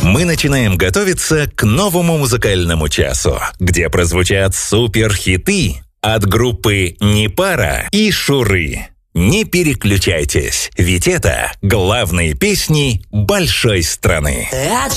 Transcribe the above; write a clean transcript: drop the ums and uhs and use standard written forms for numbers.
Мы начинаем готовиться к новому музыкальному часу, где прозвучат суперхиты от группы «Непара» и «Шуры». Не переключайтесь, ведь это главные песни большой страны.